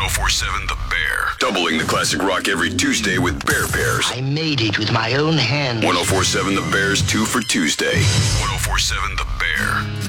1047 The Bear. Doubling the classic rock every Tuesday with Bear Bears. I made it with my own hands. 1047 The Bear's 2 for Tuesday. 1047 The Bear.